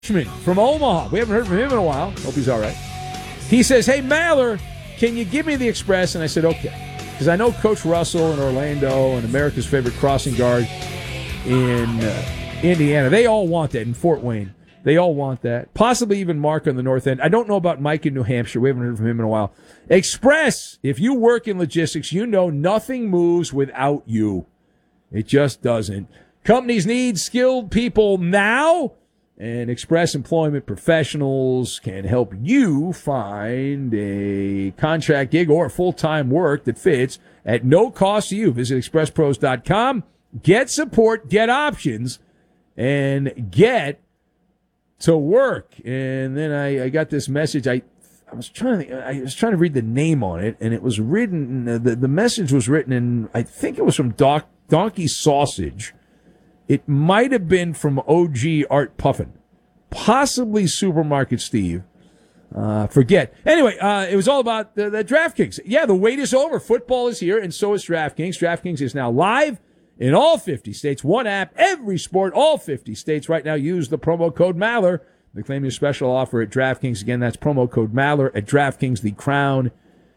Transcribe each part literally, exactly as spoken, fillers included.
from Omaha. We haven't heard from him in a while. Hope he's all right. He says, hey, Maller, can you give me the Express? And I said, okay. Because I know Coach Russell in Orlando and America's favorite crossing guard in uh, Indiana. They all want that in Fort Wayne. They all want that. Possibly even Mark on the north end. I don't know about Mike in New Hampshire. We haven't heard from him in a while. Express, if you work in logistics, you know nothing moves without you. It just doesn't. Companies need skilled people now, and Express Employment Professionals can help you find a contract gig or full-time work that fits at no cost to you. Visit express pros dot com. Get support, get options, and get to work. And then I, I got this message. I I was trying to I was trying to read the name on it, and it was written. The the message was written in, I think it was from Doc, Donkey Sausage. It might have been from O G Art Puffin, possibly Supermarket Steve. Uh, forget. Anyway, uh, it was all about the, the DraftKings. Yeah, the wait is over. Football is here, and so is DraftKings. DraftKings is now live in all fifty states. One app, every sport, all fifty states. Right now, use the promo code Maller to claim your special offer at DraftKings. Again, that's promo code Maller at DraftKings. The crown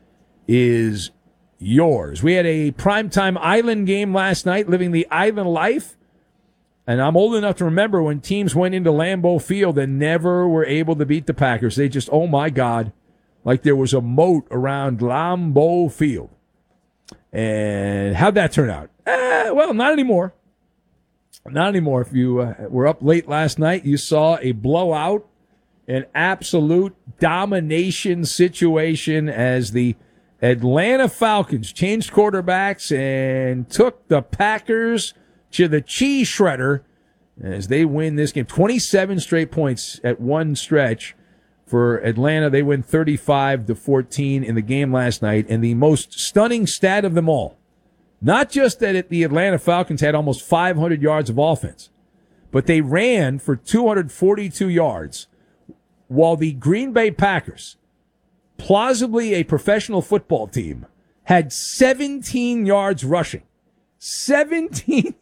is yours. We had a primetime island game last night, living the island life. And I'm old enough to remember when teams went into Lambeau Field and never were able to beat the Packers. They just, oh, my God, like there was a moat around Lambeau Field. And how'd that turn out? Uh, well, not anymore. Not anymore. If you uh, were up late last night, you saw a blowout, an absolute domination situation as the Atlanta Falcons changed quarterbacks and took the Packers to the cheese shredder as they win this game. twenty-seven straight points at one stretch for Atlanta. They win thirty-five to fourteen in the game last night. And the most stunning stat of them all, not just that the Atlanta Falcons had almost five hundred yards of offense, but they ran for two hundred forty-two yards, while the Green Bay Packers, plausibly a professional football team, had seventeen yards rushing. seventeen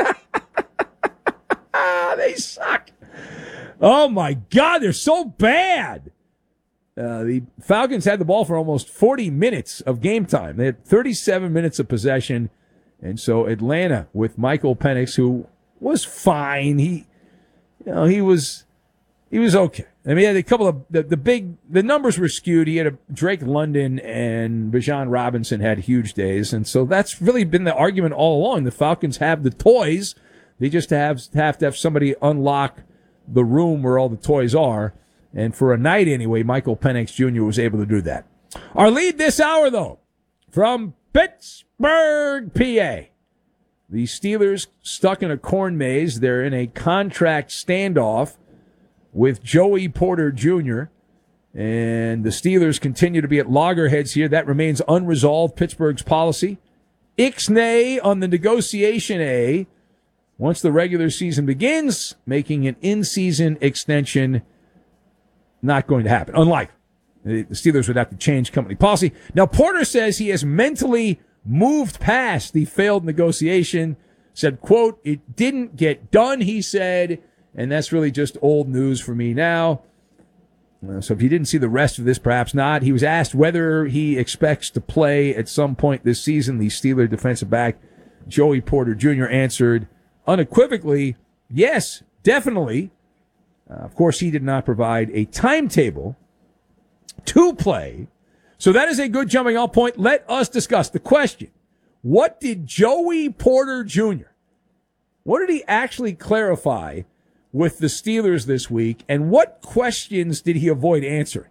They suck. Oh, my God, they're so bad. Uh, the Falcons had the ball for almost forty minutes of game time. They had thirty-seven minutes of possession. And so Atlanta with Michael Penix, who was fine. He, you know, he was, he was okay. I mean, he had a couple of, the, the big, the numbers were skewed. He had a Drake London and Bijan Robinson had huge days. And so that's really been the argument all along. The Falcons have the toys. They just have, have to have somebody unlock the room where all the toys are. And for a night anyway, Michael Penix Junior was able to do that. Our lead this hour, though, from Pittsburgh, P A. The Steelers stuck in a corn maze. They're in a contract standoff with Joey Porter Junior And the Steelers continue to be at loggerheads here. That remains unresolved. Pittsburgh's policy. Ixnay on the negotiation A. Once the regular season begins, making an in-season extension not going to happen. Unlikely. The Steelers would have to change company policy. Now, Porter says he has mentally moved past the failed negotiation. Said, quote, it didn't get done, he said, and that's really just old news for me now. Uh, so if you didn't see the rest of this, perhaps not. He was asked whether he expects to play at some point this season. The Steeler defensive back, Joey Porter Junior, answered unequivocally, yes, definitely. Uh, of course, he did not provide a timetable to play. So that is a good jumping off point. Let us discuss the question. What did Joey Porter Junior, what did he actually clarify with the Steelers this week, and what questions did he avoid answering?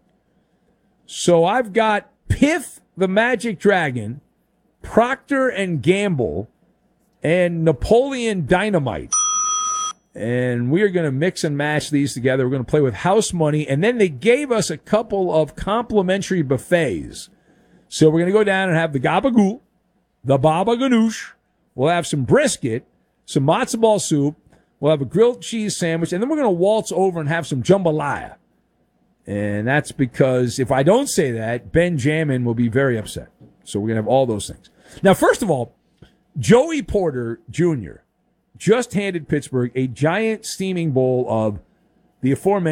So I've got Piff the Magic Dragon, Procter and Gamble, and Napoleon Dynamite. And we are going to mix and match these together. We're going to play with house money. And then they gave us a couple of complimentary buffets. So we're going to go down and have the gabagool, the baba ganoush. We'll have some brisket, some matzo ball soup. We'll have a grilled cheese sandwich. And then we're going to waltz over and have some jambalaya. And that's because if I don't say that, Benjamin will be very upset. So we're going to have all those things. Now, first of all, Joey Porter Junior just handed Pittsburgh a giant steaming bowl of the aforementioned